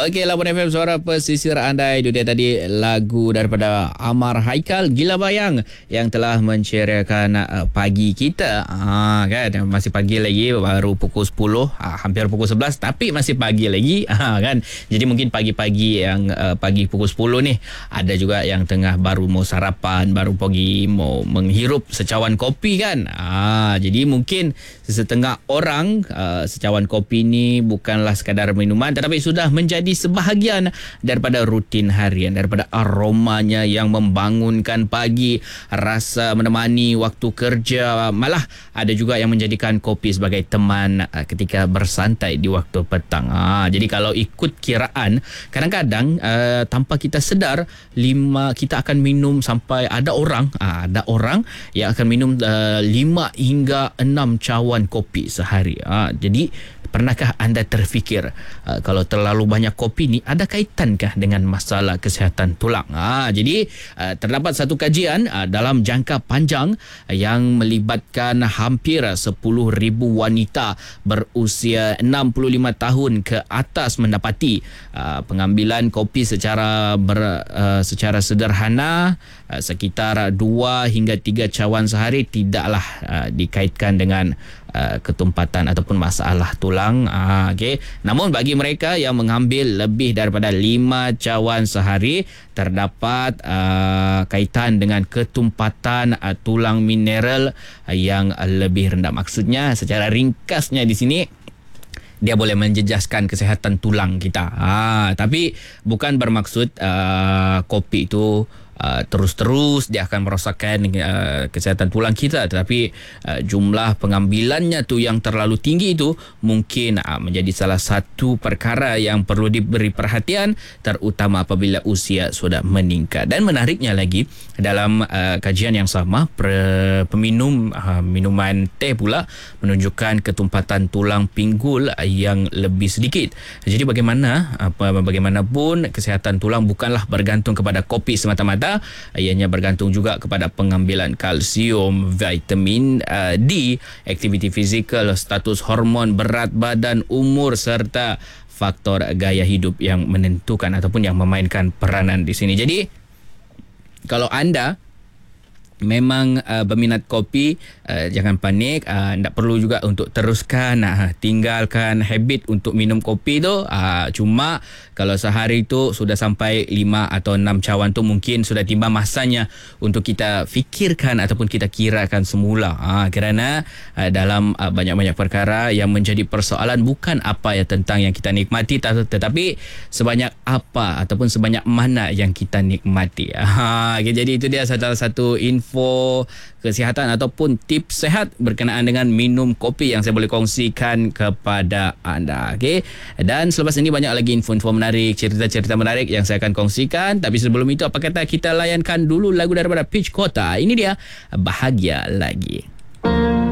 Okey, Labuan FM Suara Pesisir Andai. Itu dia tadi lagu daripada Amar Haikal, Gila Bayang, yang telah menceriakan pagi kita. Kan, masih pagi lagi, baru pukul 10, hampir pukul 11, tapi masih pagi lagi. Kan. Jadi mungkin pagi-pagi yang pagi pukul 10 ni, ada juga yang tengah baru mau sarapan, baru pergi mau menghirup secawan kopi kan. Jadi mungkin setengah orang secawan kopi ni bukanlah sekadar minuman, tetapi sudah menjadi sebahagian daripada rutin harian, daripada aromanya yang membangunkan pagi, rasa menemani waktu kerja. Malah ada juga yang menjadikan kopi sebagai teman ketika bersantai di waktu petang. Jadi kalau ikut kiraan, kadang-kadang tanpa kita sedar, kita akan minum sampai ada orang yang akan minum 5 hingga 6 cawan kopi sehari. Jadi pernahkah anda terfikir kalau terlalu banyak kopi ni ada kaitankah dengan masalah kesihatan tulang? Jadi terdapat satu kajian dalam jangka panjang yang melibatkan hampir 10,000 wanita berusia 65 tahun ke atas mendapati pengambilan kopi secara sederhana sekitar 2 hingga 3 cawan sehari tidaklah dikaitkan dengan ketumpatan ataupun masalah tulang. Okay. Namun bagi mereka yang mengambil lebih daripada 5 cawan sehari, terdapat kaitan dengan ketumpatan tulang mineral yang lebih rendah. Maksudnya secara ringkasnya di sini, dia boleh menjejaskan kesihatan tulang kita. Tapi bukan bermaksud kopi itu terus-terus dia akan merosakkan kesihatan tulang kita, tetapi jumlah pengambilannya tu yang terlalu tinggi itu mungkin menjadi salah satu perkara yang perlu diberi perhatian, terutama apabila usia sudah meningkat. Dan menariknya lagi, dalam kajian yang sama, peminum minuman teh pula menunjukkan ketumpatan tulang pinggul yang lebih sedikit. Jadi bagaimanapun kesihatan tulang bukanlah bergantung kepada kopi semata-mata, ianya bergantung juga kepada pengambilan kalsium, vitamin D, aktiviti fizikal, status hormon, berat badan, umur serta faktor gaya hidup yang menentukan ataupun yang memainkan peranan di sini. Jadi kalau anda memang berminat kopi, jangan panik, tak perlu juga untuk teruskan tinggalkan habit untuk minum kopi tu. Cuma kalau sehari tu sudah sampai 5 atau 6 cawan tu, mungkin sudah tiba masanya untuk kita fikirkan ataupun kita kirakan semula. Kerana dalam banyak-banyak perkara yang menjadi persoalan bukan apa yang tentang yang kita nikmati, tetapi sebanyak apa ataupun sebanyak mana yang kita nikmati. Jadi itu dia salah satu info kesihatan ataupun tips sehat berkenaan dengan minum kopi yang saya boleh kongsikan kepada anda. Okay? Dan selepas ini banyak lagi info-info menarik, cerita-cerita menarik yang saya akan kongsikan. Tapi sebelum itu, apa kata kita layankan dulu lagu daripada Peach Kota. Ini dia, Bahagia Lagi.